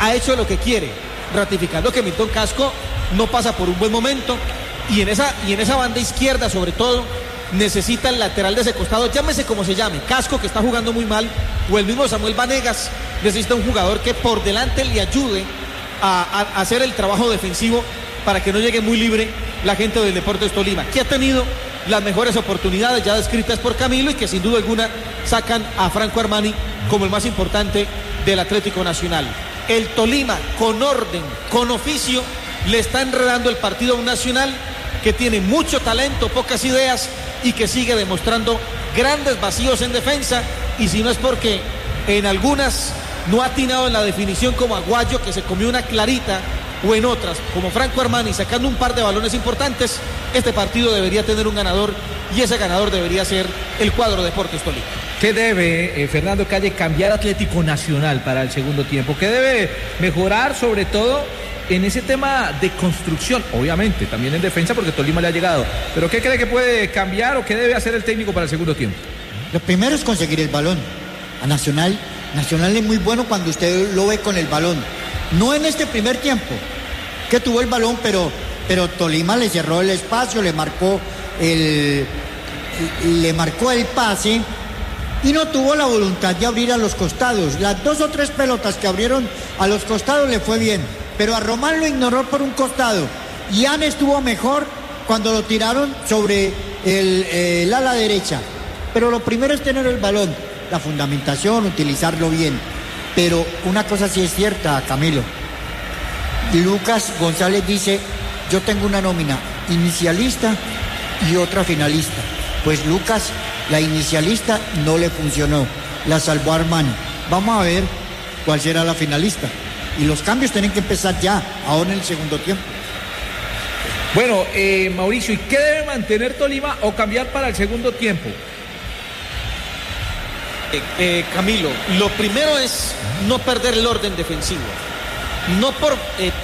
ha hecho lo que quiere, ratificando que Milton Casco no pasa por un buen momento, y en esa banda izquierda sobre todo necesita el lateral de ese costado, llámese como se llame, Casco, que está jugando muy mal, o el mismo Samuel Vanegas, necesita un jugador que por delante le ayude a hacer el trabajo defensivo para que no llegue muy libre la gente del Deportes Tolima, que ha tenido las mejores oportunidades ya descritas por Camilo y que sin duda alguna sacan a Franco Armani como el más importante del Atlético Nacional. El Tolima, con orden, con oficio, le está enredando el partido a un Nacional que tiene mucho talento, pocas ideas y que sigue demostrando grandes vacíos en defensa, y si no es porque en algunas no ha atinado en la definición como Aguayo, que se comió una clarita, o en otras como Franco Armani sacando un par de balones importantes, este partido debería tener un ganador, y ese ganador debería ser el cuadro Deportes Tolima. ¿Qué debe, Fernando Calle, cambiar Atlético Nacional para el segundo tiempo? ¿Qué debe mejorar sobre todo en ese tema de construcción? Obviamente, también en defensa porque Tolima le ha llegado. ¿Pero qué cree que puede cambiar o qué debe hacer el técnico para el segundo tiempo? Lo primero es conseguir el balón. A Nacional es muy bueno cuando usted lo ve con el balón. No en este primer tiempo, que tuvo el balón, pero Tolima le cerró el espacio, le marcó el pase y no tuvo la voluntad de abrir a los costados. Las 2 o 3 pelotas que abrieron a los costados le fue bien, pero a Román lo ignoró por un costado. Ian estuvo mejor cuando lo tiraron sobre el ala derecha. Pero lo primero es tener el balón, la fundamentación, utilizarlo bien. Pero una cosa sí es cierta, Camilo. Lucas González dice, yo tengo una nómina inicialista y otra finalista. Pues Lucas, la inicialista no le funcionó, la salvó Armani. Vamos a ver cuál será la finalista. Y los cambios tienen que empezar ya, ahora en el segundo tiempo. Bueno, Mauricio, ¿y qué debe mantener Tolima o cambiar para el segundo tiempo? Camilo, lo primero es no perder el orden defensivo. No por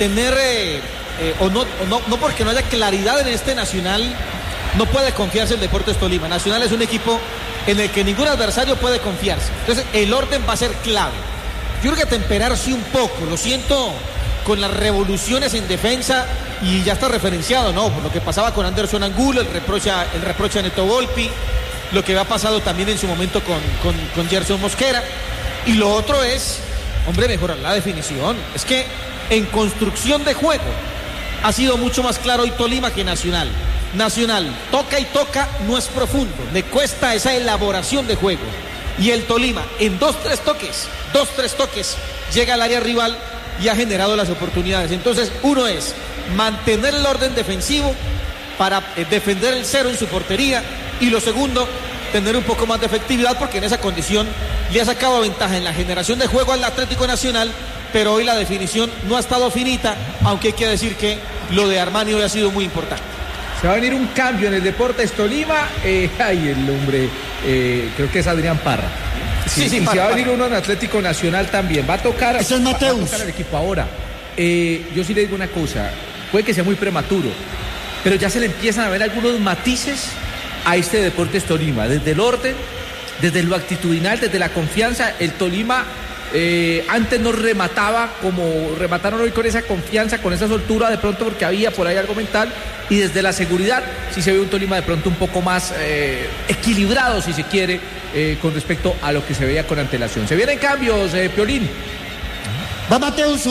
no porque no haya claridad en este Nacional, no puede confiarse el Deportes Tolima. Nacional es un equipo en el que ningún adversario puede confiarse. Entonces el orden va a ser clave. Yo creo que temperarse un poco, lo siento, con las revoluciones en defensa, y ya está referenciado, ¿no? Por lo que pasaba con Anderson Angulo, el reproche a Neto Volpi, lo que había pasado también en su momento con Gerson Mosquera. Y lo otro es, hombre, mejorar la definición. Es que en construcción de juego ha sido mucho más claro hoy Tolima que Nacional. Nacional toca y toca, no es profundo, le cuesta esa elaboración de juego. Y el Tolima en 2-3 toques llega al área rival y ha generado las oportunidades. Entonces uno es mantener el orden defensivo para defender el 0 en su portería, y lo segundo, tener un poco más de efectividad, porque en esa condición le ha sacado ventaja en la generación de juego al Atlético Nacional, pero hoy la definición no ha estado finita, aunque hay que decir que lo de Armani hoy ha sido muy importante. Se va a venir un cambio en el Deportes Tolima. El hombre, creo que es Adrián Parra. Sí, y Parra, se va a venir uno en Atlético Nacional también. Va a tocar. Eso es Mateus. Va a tocar el equipo ahora. Yo sí le digo una cosa, puede que sea muy prematuro, pero ya se le empiezan a ver algunos matices a este Deportes Tolima, desde el orden, desde lo actitudinal, desde la confianza. El Tolima antes no remataba como remataron hoy, con esa confianza, con esa soltura, de pronto porque había por ahí algo mental, y desde la seguridad sí se ve un Tolima de pronto un poco más equilibrado, si se quiere, con respecto a lo que se veía con antelación. Se vienen cambios, Piolín. Va Mateus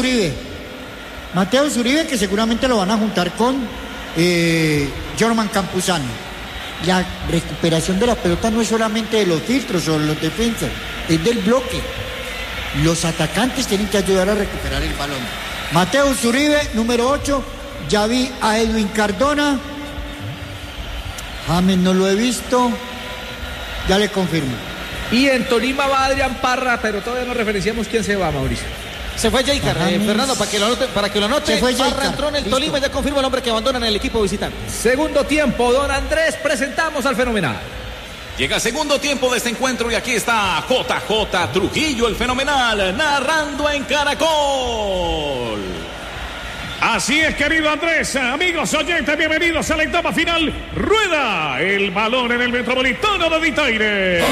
Uribe, que seguramente lo van a juntar con Jorman Campuzano. La recuperación de la pelota no es solamente de los filtros o de los defensas, es del bloque. Los atacantes tienen que ayudar a recuperar el balón. Mateus Uribe, número 8. Ya vi a Edwin Cardona. James no lo he visto. Ya le confirmo. Y en Tolima va Adrián Parra, pero todavía no referenciamos quién se va, Mauricio. Se fue Jaicar, Fernando, para que lo anote. Se fue Parra Jaicar. entró en el Listo. Tolima y ya confirma el hombre que abandona en el equipo visitante. Segundo tiempo, don Andrés, presentamos al Fenomenal. Llega el segundo tiempo de este encuentro y aquí está JJ Trujillo, el Fenomenal, narrando en Caracol. Así es, querido Andrés. Amigos oyentes, bienvenidos a la etapa final. Rueda el balón en el Metropolitano de Ditaire.